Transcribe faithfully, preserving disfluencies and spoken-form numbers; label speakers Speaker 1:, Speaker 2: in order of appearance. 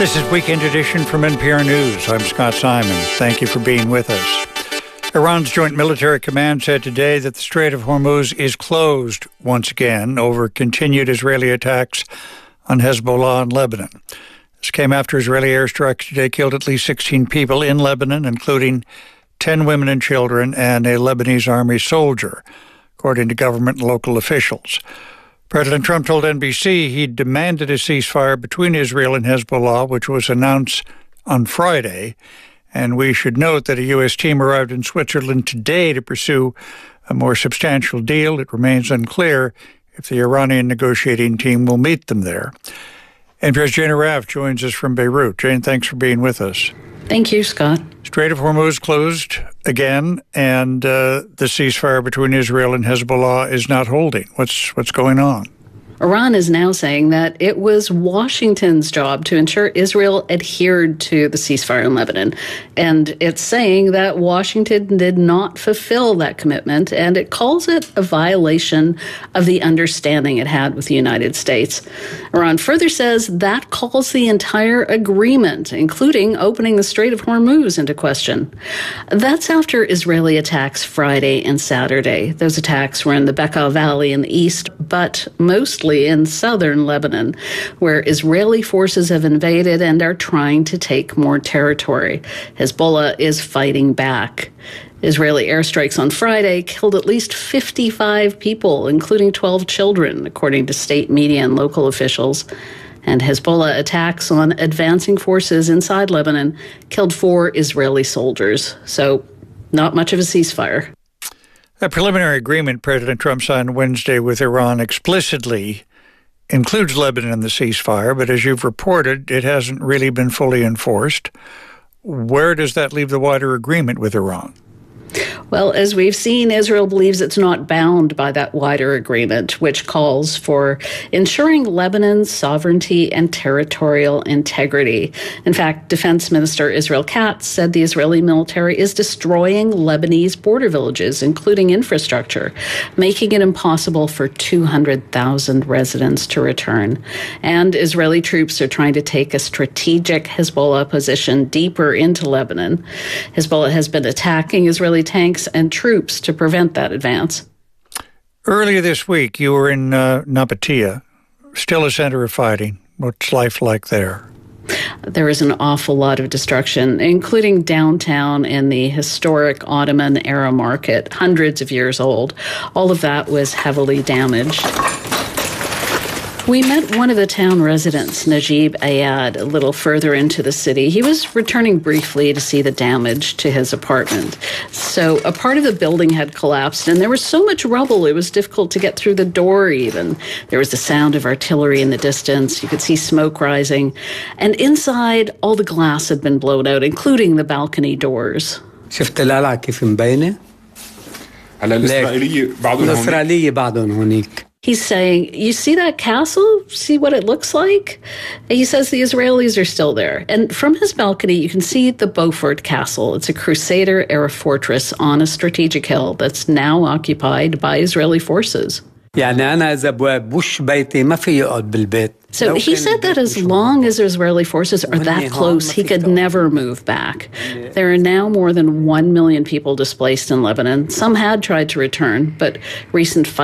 Speaker 1: This is Weekend Edition from N P R News. I'm Scott Simon. Thank you for being with us. Iran's Joint Military Command said today that the Strait of Hormuz is closed once again over continued Israeli attacks on Hezbollah in Lebanon. This came after Israeli airstrikes today killed at least sixteen people in Lebanon, including ten women and children and a Lebanese army soldier, according to government and local officials. President Trump told N B C he demanded a ceasefire between Israel and Hezbollah, which was announced on Friday. And we should note that a U S team arrived in Switzerland today to pursue a more substantial deal. It remains unclear if the Iranian negotiating team will meet them there. N P R's Jane Arraf joins us from Beirut. Jane, thanks for being with us.
Speaker 2: Thank you, Scott.
Speaker 1: Strait of Hormuz closed again, and uh, the ceasefire between Israel and Hezbollah is not holding. What's what's going on?
Speaker 2: Iran is now saying that it was Washington's job to ensure Israel adhered to the ceasefire in Lebanon. And it's saying that Washington did not fulfill that commitment, and it calls it a violation of the understanding it had with the United States. Iran further says that calls the entire agreement, including opening the Strait of Hormuz, into question. That's after Israeli attacks Friday and Saturday. Those attacks were in the Bekaa Valley in the east, but mostly in southern Lebanon, where Israeli forces have invaded and are trying to take more territory. Hezbollah is fighting back. Israeli airstrikes on Friday killed at least fifty-five people, including twelve children, according to state media and local officials. And Hezbollah attacks on advancing forces inside Lebanon killed four Israeli soldiers. So not much of a ceasefire.
Speaker 1: A preliminary agreement President Trump signed Wednesday with Iran explicitly includes Lebanon in the ceasefire, but as you've reported, it hasn't really been fully enforced. Where does that leave the wider agreement with Iran?
Speaker 2: Well, as we've seen, Israel believes it's not bound by that wider agreement, which calls for ensuring Lebanon's sovereignty and territorial integrity. In fact, Defense Minister Israel Katz said the Israeli military is destroying Lebanese border villages, including infrastructure, making it impossible for two hundred thousand residents to return. And Israeli troops are trying to take a strategic Hezbollah position deeper into Lebanon. Hezbollah has been attacking Israeli tanks and troops to prevent that advance.
Speaker 1: Earlier this week, you were in uh, Nabatea, still a center of fighting. What's life like there?
Speaker 2: There is an awful lot of destruction, including downtown and the historic Ottoman-era market, hundreds of years old. All of that was heavily damaged. We met one of the town residents, Najib Ayad, a little further into the city. He was returning briefly to see the damage to his apartment. So a part of the building had collapsed, and there was so much rubble, it was difficult to get through the door even. There was the sound of artillery in the distance. You could see smoke rising. And inside, all the glass had been blown out, including the balcony doors.
Speaker 3: شفت القلعة كيف مبينة؟
Speaker 4: على الإسرائيلية بعضهم
Speaker 3: الإسرائيلية بعضهم هونيك.
Speaker 2: He's saying, you see that castle? See what it looks like? He says the Israelis are still there. And from his balcony, you can see the Beaufort Castle. It's a Crusader-era fortress on a strategic hill that's now occupied by Israeli forces.
Speaker 3: يعني أنا إذا بوش بيتي ما في يقعد بالبيت.
Speaker 2: So he said that as long as Israeli forces are that close, he could never move back. There are now more than one million people displaced in Lebanon. Some had tried to return, but recent